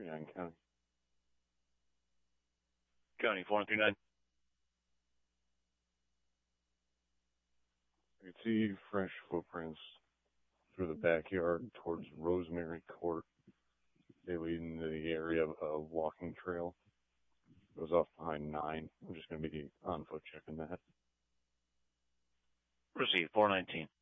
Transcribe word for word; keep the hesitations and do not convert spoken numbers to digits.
three nine County. County four three nine. I could see fresh footprints through the backyard towards Rosemary Court. They lead into the area of a walking trail. It goes off behind nine. I'm just going to be on foot checking that. Proceed, four nineteen.